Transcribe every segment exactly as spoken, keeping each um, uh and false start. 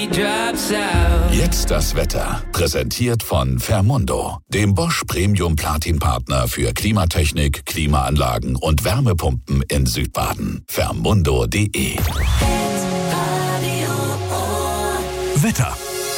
Jetzt das Wetter. Präsentiert von Fermundo, dem Bosch Premium Platin Partner für Klimatechnik, Klimaanlagen und Wärmepumpen in Südbaden. Fermundo punkt de. Wetter.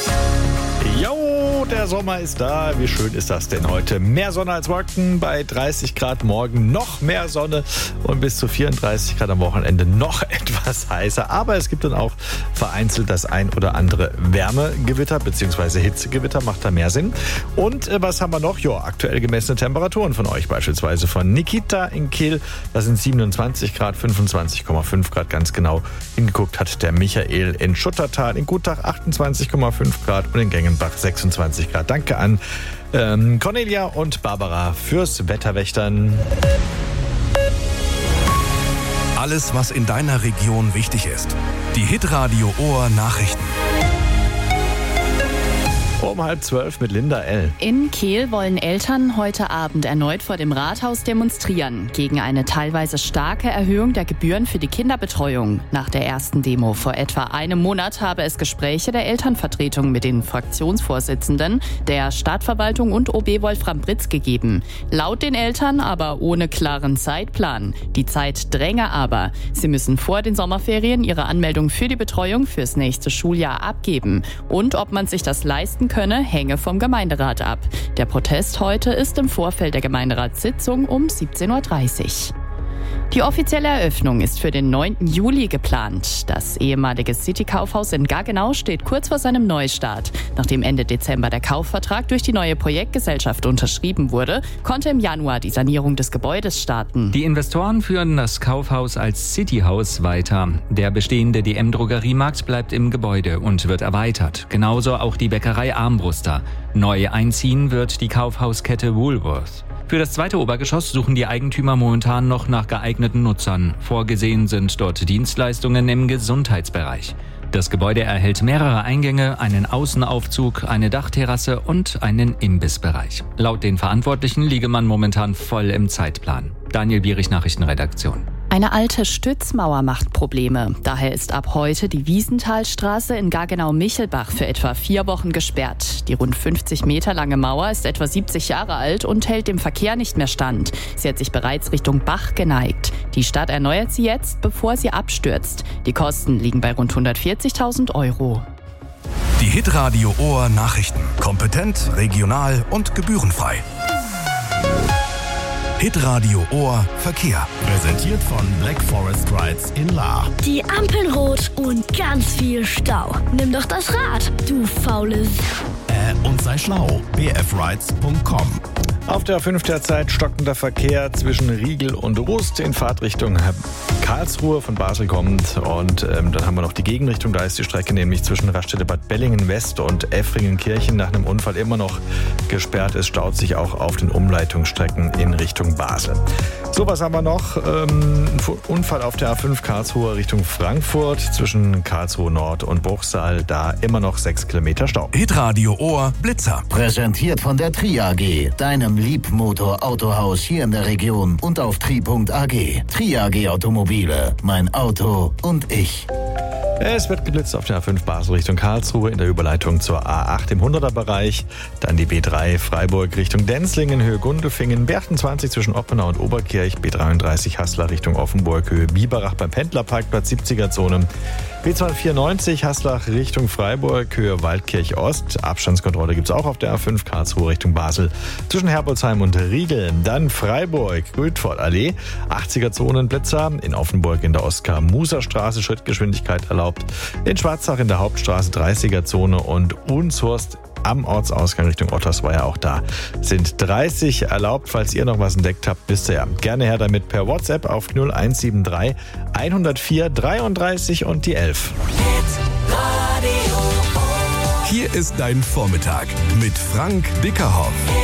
Jo, der Sommer ist da. Wie schön ist das denn heute? Mehr Sonne als Wolken, bei dreißig Grad morgen noch mehr Sonne und bis zu vierunddreißig Grad am Wochenende noch etwas heißer. Aber es gibt dann auch vereinzelt das ein oder andere Wärmegewitter bzw. Hitzegewitter, macht da mehr Sinn. Und äh, was haben wir noch? Ja, aktuell gemessene Temperaturen von euch, beispielsweise von Nikita in Kehl. Das sind siebenundzwanzig Grad, fünfundzwanzig Komma fünf Grad ganz genau. Hingeguckt hat der Michael in Schuttertal, in Gutach achtundzwanzig Komma fünf Grad und in Gengenbach sechsundzwanzig Grad. Danke an ähm, Cornelia und Barbara fürs Wetterwächtern. Alles, was in deiner Region wichtig ist. Die Hitradio Ohr Nachrichten. Um halb zwölf mit Linda L. In Kehl wollen Eltern heute Abend erneut vor dem Rathaus demonstrieren gegen eine teilweise starke Erhöhung der Gebühren für die Kinderbetreuung. Nach der ersten Demo vor etwa einem Monat habe es Gespräche der Elternvertretung mit den Fraktionsvorsitzenden der Stadtverwaltung und O B Wolfram Britz gegeben. Laut den Eltern aber ohne klaren Zeitplan. Die Zeit dränge aber. Sie müssen vor den Sommerferien ihre Anmeldung für die Betreuung fürs nächste Schuljahr abgeben. Und ob man sich das leisten könne, hänge vom Gemeinderat ab. Der Protest heute ist im Vorfeld der Gemeinderatssitzung um siebzehn Uhr dreißig. Die offizielle Eröffnung ist für den neunten Juli geplant. Das ehemalige City-Kaufhaus in Gaggenau steht kurz vor seinem Neustart. Nachdem Ende Dezember der Kaufvertrag durch die neue Projektgesellschaft unterschrieben wurde, konnte im Januar die Sanierung des Gebäudes starten. Die Investoren führen das Kaufhaus als Cityhaus weiter. Der bestehende D M-Drogeriemarkt bleibt im Gebäude und wird erweitert. Genauso auch die Bäckerei Armbruster. Neu einziehen wird die Kaufhauskette Woolworth. Für das zweite Obergeschoss suchen die Eigentümer momentan noch nach geeigneten Nutzern. Vorgesehen sind dort Dienstleistungen im Gesundheitsbereich. Das Gebäude erhält mehrere Eingänge, einen Außenaufzug, eine Dachterrasse und einen Imbissbereich. Laut den Verantwortlichen liege man momentan voll im Zeitplan. Daniel Bierich, Nachrichtenredaktion. Eine alte Stützmauer macht Probleme. Daher ist ab heute die Wiesenthalstraße in Gaggenau-Michelbach für etwa vier Wochen gesperrt. Die rund fünfzig Meter lange Mauer ist etwa siebzig Jahre alt und hält dem Verkehr nicht mehr stand. Sie hat sich bereits Richtung Bach geneigt. Die Stadt erneuert sie jetzt, bevor sie abstürzt. Die Kosten liegen bei rund hundertvierzigtausend Euro. Die Hitradio Ohr Nachrichten. Kompetent, regional und gebührenfrei. Hitradio Ohr Verkehr. Präsentiert von Black Forest Rides in Lahr. Die Ampeln rot und ganz viel Stau. Nimm doch das Rad, du faules. Äh, und sei schlau. b f rides punkt com. Auf der A fünf derzeit stockender Verkehr zwischen Riegel und Rust in Fahrtrichtung Karlsruhe von Basel kommt. Und ähm, dann haben wir noch die Gegenrichtung. Da ist die Strecke nämlich zwischen Raststätte Bad Bellingen West und Effringen-Kirchen nach einem Unfall immer noch gesperrt. Es staut sich auch auf den Umleitungsstrecken in Richtung Basel. So, was haben wir noch? Ähm, Unfall auf der A fünf Karlsruhe Richtung Frankfurt zwischen Karlsruhe Nord und Bruchsal. Da immer noch sechs Kilometer Stau. Hitradio Ohr Blitzer. Präsentiert von der Tri A G, deinem Liebmotor-Autohaus hier in der Region und auf tri punkt a g. Tri A G Automobile, mein Auto und ich. Es wird geblitzt auf der A fünf Basel Richtung Karlsruhe in der Überleitung zur A acht im hunderter Bereich. Dann die B drei Freiburg Richtung Denzlingen, Höhe Gundelfingen, B achtundzwanzig zwischen Oppenau und Oberkirch, B dreiunddreißig Haßler Richtung Offenburg, Höhe Biberach beim Pendlerparkplatz siebziger Zone. B zweihundertvierundneunzig Haslach Richtung Freiburg, Höhe Waldkirch Ost. Abstandskontrolle gibt es auch auf der A fünf Karlsruhe Richtung Basel zwischen Herbolzheim und Riegel. Dann Freiburg, Grünfort-Allee, achtziger Zonenblitzer. In Offenburg in der Oskar-Muser-Straße Schrittgeschwindigkeit erlaubt. In Schwarzach in der Hauptstraße dreißiger Zone und Unshorst am Ortsausgang Richtung Ottersweier, auch da sind dreißig erlaubt. Falls ihr noch was entdeckt habt, wisst ihr ja. Gerne her damit per WhatsApp auf null eins sieben drei hundertvier dreiunddreißig und die elf. Hier ist dein Vormittag mit Frank Dickerhoff.